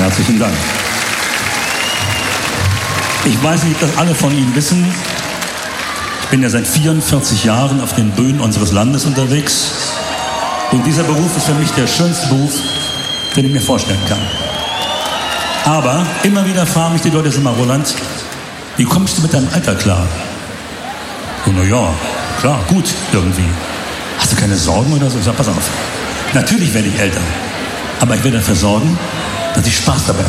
Herzlichen Dank. Ich weiß nicht, ob das alle von Ihnen wissen. Ich bin ja seit 44 Jahren auf den Bühnen unseres Landes unterwegs. Und dieser Beruf ist für mich der schönste Beruf, den ich mir vorstellen kann. Aber immer wieder fragen mich die Leute, sag mal, Roland, wie kommst du mit deinem Alter klar? Und na ja, klar, gut, irgendwie. Hast du keine Sorgen oder so? Ich sag, pass auf. Natürlich werde ich älter. Aber ich werde dafür sorgen, dass ich Spaß dabei